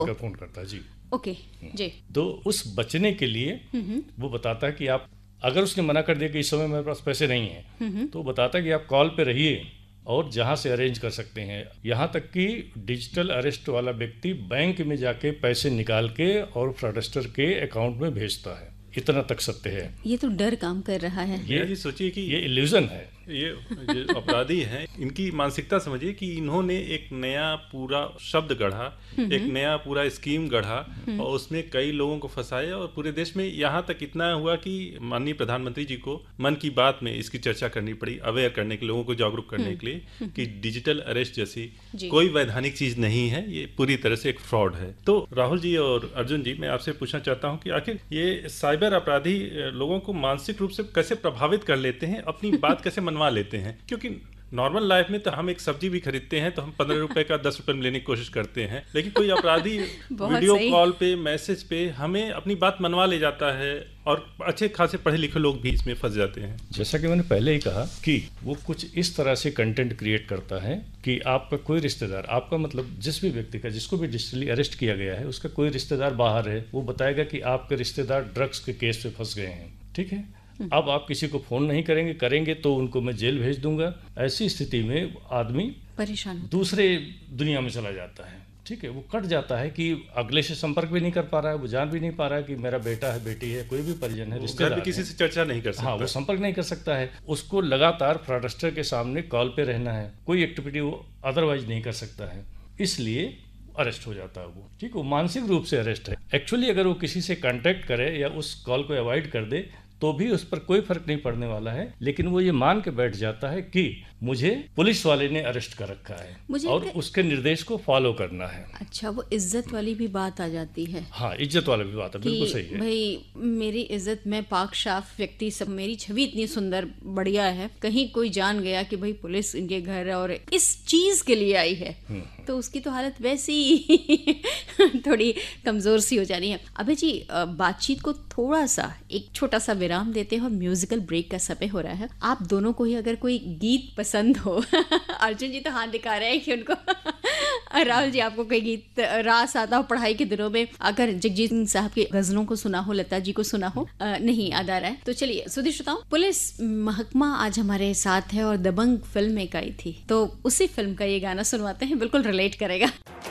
का फोन करता है जी। ओके जी। तो उस बचने के लिए वो बताता है कि आप, अगर उसने मना कर दिया कि इस समय मेरे पास पैसे नहीं है, तो बताता है कि आप कॉल पे रहिए और जहां से अरेंज कर सकते हैं। यहां तक कि डिजिटल अरेस्ट वाला व्यक्ति बैंक में जाके पैसे निकाल के और फ्रॉडस्टर के अकाउंट में भेजता है, इतना तक सत्य है। ये तो डर काम कर रहा है। ये जी सोचिए कि ये इल्यूजन है। ये जो अपराधी हैं इनकी मानसिकता समझिए कि इन्होंने एक नया पूरा शब्द गढ़ा, एक नया पूरा स्कीम गढ़ा और उसमें कई लोगों को फंसाया। और पूरे देश में यहाँ तक इतना हुआ कि माननीय प्रधानमंत्री जी को मन की बात में इसकी चर्चा करनी पड़ी, अवेयर करने के, लोगों को जागरूक करने के लिए कि डिजिटल अरेस्ट जैसी कोई वैधानिक चीज नहीं है, ये पूरी तरह से एक फ्रॉड है। तो राहुल जी और अर्जुन जी, मैं आपसे पूछना चाहता हूँ कि आखिर ये साइबर अपराधी लोगों को मानसिक रूप से कैसे प्रभावित कर लेते हैं, अपनी बात कैसे मनवा लेते हैं? क्योंकि नॉर्मल लाइफ में तो हम एक सब्जी भी खरीदते हैं तो हम 15 रुपए का 10 रुपए में लेने की कोशिश करते हैं, लेकिन कोई अपराधी वीडियो कॉल पे, मैसेज पे हमें अपनी बात मनवा ले जाता है और अच्छे खासे पढ़े लिखे लोग भी इसमें फंस जाते हैं। जैसा कि मैंने पहले ही कहा कि वो कुछ इस तरह से कंटेंट क्रिएट करता है कि आपका कोई रिश्तेदार, आपका मतलब जिस भी व्यक्ति का, जिसको भी डिजिटली अरेस्ट किया गया है, उसका कोई रिश्तेदार बाहर है, वो बताएगा कि आपके रिश्तेदार ड्रग्स के केस पे फंस गए हैं। ठीक है, अब आप किसी को फोन नहीं करेंगे तो उनको मैं जेल भेज दूंगा। ऐसी स्थिति में आदमी परेशान, दूसरे दुनिया में चला जाता है। ठीक है, वो कट जाता है कि अगले से संपर्क भी नहीं कर पा रहा है, वो जान भी नहीं पा रहा है कि मेरा बेटा है, बेटी है, कोई भी परिजन है, रिश्तेदार है, किसी से चर्चा नहीं कर सकता। हाँ, वो संपर्क नहीं कर सकता है। उसको लगातार फ्रॉडस्टर के सामने कॉल पे रहना है, कोई एक्टिविटी वो अदरवाइज नहीं कर सकता है, इसलिए अरेस्ट हो जाता है वो। ठीक, वो मानसिक रूप से अरेस्ट है। एक्चुअली अगर वो किसी से कांटेक्ट करे या उस कॉल को अवॉइड कर दे तो भी उस पर कोई फर्क नहीं पड़ने वाला है, लेकिन वो ये मान के बैठ जाता है कि मुझे पुलिस वाले ने अरेस्ट कर रखा है और उसके निर्देश को फॉलो करना है। अच्छा, वो इज्जत वाली भी बात आ जाती है। हाँ, इज्जत वाली भी बात है, बिल्कुल सही है। भाई मेरी इज्जत, मैं पाक साफ व्यक्ति, सब मेरी छवि इतनी सुंदर बढ़िया है, कहीं कोई जान गया कि भाई पुलिस इनके घर और इस चीज के लिए आई है, तो उसकी तो हालत वैसी थोड़ी कमजोर सी हो जानी है। अबे जी, बातचीत को थोड़ा सा एक छोटा सा विराम देते हैं और म्यूजिकल ब्रेक का समय हो रहा है। आप दोनों को ही अगर कोई गीत पसंद हो अर्जुन जी तो हाथ दिखा रहे हैं कि उनको राहुल जी, आपको कोई गीत रास आता हो पढ़ाई के दिनों में, अगर जगजीत सिंह साहब की गजलों को सुना हो, लता जी को सुना हो, नहीं याद आ रहा है तो चलिए। सुधी श्रोताओं, पुलिस महकमा आज हमारे साथ है और दबंग फिल्म एक आई थी, तो उसी फिल्म का ये गाना सुनवाते हैं, बिल्कुल रिलेट करेगा।